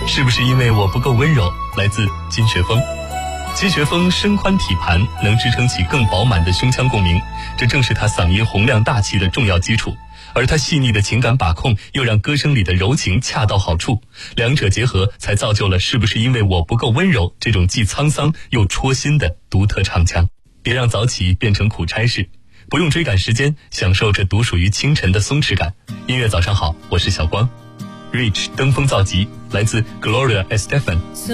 是不是因为我不够温柔？来自金学峰。金学峰身宽体盘，能支撑起更饱满的胸腔共鸣，这正是他嗓音洪亮大气的重要基础。而他细腻的情感把控，又让歌声里的柔情恰到好处，两者结合，才造就了是不是因为我不够温柔这种既沧桑又戳心的独特唱腔。别让早起变成苦差事，不用追赶时间，享受这独属于清晨的松弛感。音乐早上好，我是小光。Rich 登峰造极，来自 Gloria Estefan。